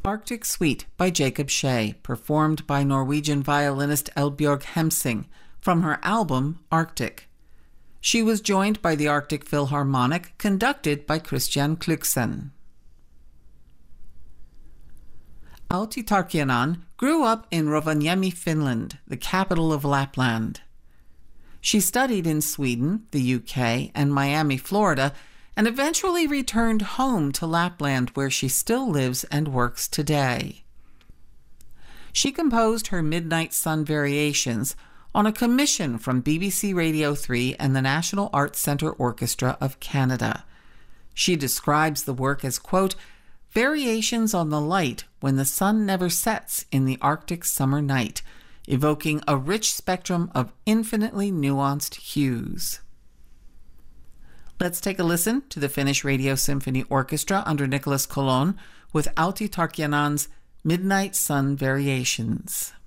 Arctic Suite by Jacob Shea, performed by Norwegian violinist Elbjørg Hemsing from her album Arctic. She was joined by the Arctic Philharmonic, conducted by Christian Kluksen. Outi Tarkiainen grew up in Rovaniemi, Finland, the capital of Lapland. She studied in Sweden, the UK, and Miami, Florida, and eventually returned home to Lapland, where she still lives and works today. She composed her Midnight Sun Variations on a commission from BBC Radio 3 and the National Arts Centre Orchestra of Canada. She describes the work as, quote, variations on the light when the sun never sets in the Arctic summer night, evoking a rich spectrum of infinitely nuanced hues. Let's take a listen to the Finnish Radio Symphony Orchestra under Nicholas Colon with Outi Tarkiainen's Midnight Sun Variations.